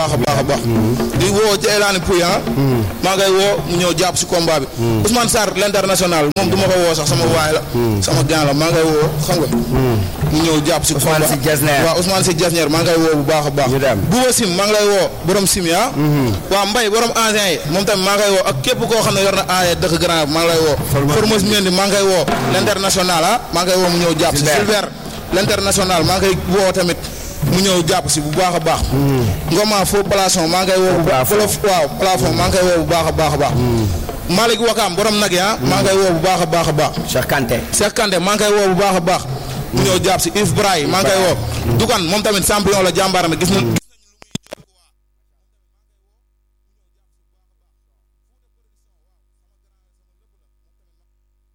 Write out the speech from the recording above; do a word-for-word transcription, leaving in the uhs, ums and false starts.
baax a baax a baax di woo Jeylaani Pouy ah maa ngay woo mu ñëw jàpp si combat bi Ousmane Sarr l'international moom du ma ko woo sax sama waay la sama gan la maa ngay woo xam nga mu ñëw jàpp si combat waaw Ousmane si Jasner maa ngay woo bu baax a baax Bouba Sim maa ngi lay woo borom sim ya waaw Mbaye borom ancien yi moom tamit maa ngay woo ak képp koo xam ne yor na aaye dëkk grand maa ngi lay woo Formose Mendy maa ngay woo l'international ah maa ngay woo mu ñëw jàpp si Silver l'international maa ngay woo tamit mu ñëw jàpp si bu baax a baax Ngoma faux plafond maa ngay woo bu baax waaw plafond maa ngay woo bu baax a baax a baax Malick Wakam borom nag ya maa ngay woo bu baax a baax a baax Cheikh Kanté Cheikh Kanté maa ngay woo bu baax a baax mu ñëw jàpp si Yves Braille maa ngay woo Dukan moom tamit champion la jàmbaar na gis na